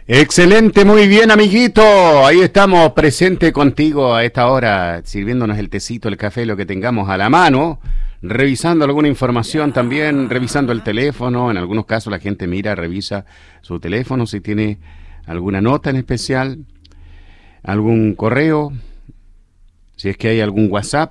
Excelente, muy bien, amiguito. Ahí estamos, presente contigo a esta hora, sirviéndonos el tecito, el café, lo que tengamos a la mano, revisando alguna información también, revisando el teléfono. En algunos casos la gente mira, revisa su teléfono si tiene alguna nota en especial, algún correo, si es que hay algún WhatsApp.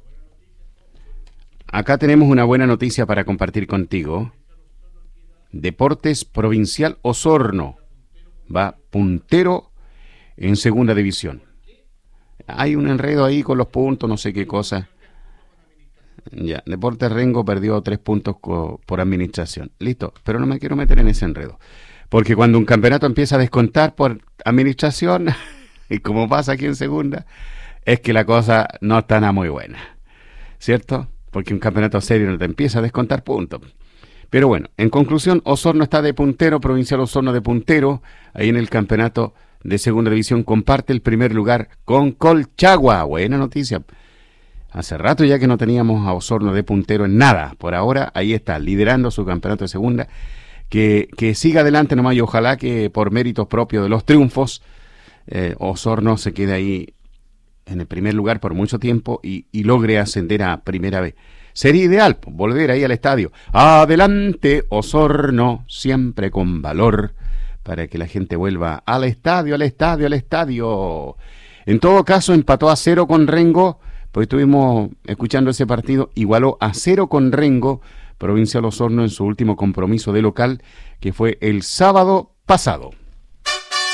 Acá tenemos una buena noticia para compartir contigo. Deportes Provincial Osorno va puntero en segunda división. Hay un enredo ahí con los puntos, no sé qué cosa. Ya, Deportes Rengo perdió 3 puntos por administración. Listo, pero no me quiero meter en ese enredo. Porque cuando un campeonato empieza a descontar por administración, y como pasa aquí en segunda, es que la cosa no está nada muy buena. ¿Cierto? Porque un campeonato serio no te empieza a descontar puntos. Pero bueno, en conclusión, Osorno está de puntero, Provincial Osorno de puntero, ahí en el campeonato de segunda división, comparte el primer lugar con Colchagua. Buena noticia. Hace rato ya que no teníamos a Osorno de puntero en nada. Por ahora, ahí está, liderando su campeonato de segunda. Que siga adelante nomás y ojalá que por méritos propios de los triunfos, Osorno se quede ahí en el primer lugar por mucho tiempo y logre ascender a primera vez. Sería ideal volver ahí al estadio. Adelante, Osorno, siempre con valor, para que la gente vuelva al estadio, al estadio, al estadio. En todo caso, empató a 0 con Rengo, pues estuvimos escuchando ese partido, igualó a 0 con Rengo, Provincial Osorno en su último compromiso de local, que fue el sábado pasado.